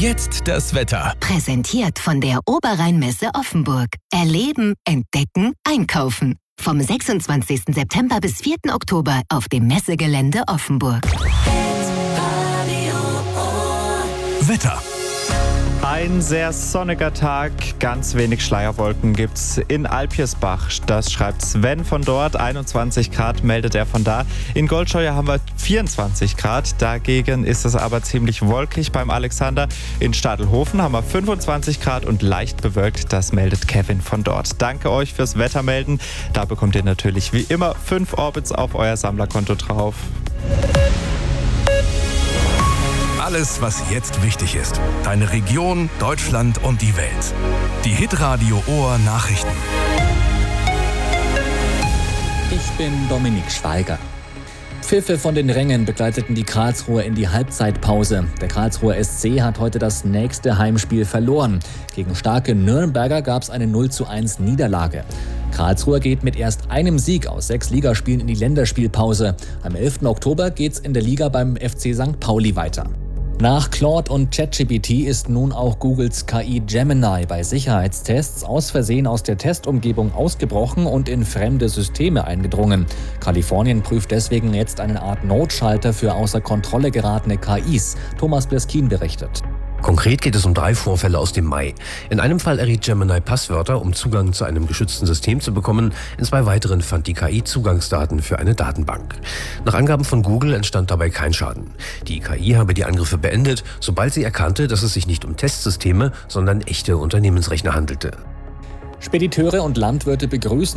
Jetzt das Wetter. Präsentiert von der Oberrheinmesse Offenburg. Erleben, entdecken, einkaufen. Vom 26. September bis 4. Oktober auf dem Messegelände Offenburg. Wetter. Ein sehr sonniger Tag, ganz wenig Schleierwolken gibt's in Alpirsbach. Das schreibt Sven von dort. 21 Grad meldet er von da. In Goldscheuer haben wir 24 Grad. Dagegen ist es aber ziemlich wolkig beim Alexander. In Stadelhofen haben wir 25 Grad und leicht bewölkt. Das meldet Kevin von dort. Danke euch fürs Wettermelden. Da bekommt ihr natürlich wie immer 5 Orbits auf euer Sammlerkonto drauf. Alles, was jetzt wichtig ist. Deine Region, Deutschland und die Welt. Die Hitradio Ohr Nachrichten. Ich bin Dominik Schweiger. Pfiffe von den Rängen begleiteten die Karlsruher in die Halbzeitpause. Der Karlsruher SC hat heute das nächste Heimspiel verloren. Gegen starke Nürnberger gab es eine 0:1 Niederlage. Karlsruher geht mit erst einem Sieg aus 6 Ligaspielen in die Länderspielpause. Am 11. Oktober geht's in der Liga beim FC St. Pauli weiter. Nach Claude und ChatGPT ist nun auch Googles KI Gemini bei Sicherheitstests aus Versehen aus der Testumgebung ausgebrochen und in fremde Systeme eingedrungen. Kalifornien prüft deswegen jetzt eine Art Notschalter für außer Kontrolle geratene KIs. Thomas Bleskin berichtet. Konkret geht es um 3 Vorfälle aus dem Mai. In einem Fall erriet Gemini Passwörter, um Zugang zu einem geschützten System zu bekommen. In 2 weiteren fand die KI Zugangsdaten für eine Datenbank. Nach Angaben von Google entstand dabei kein Schaden. Die KI habe die Angriffe beendet, sobald sie erkannte, dass es sich nicht um Testsysteme, sondern echte Unternehmensrechner handelte. Spediteure und Landwirte begrüßen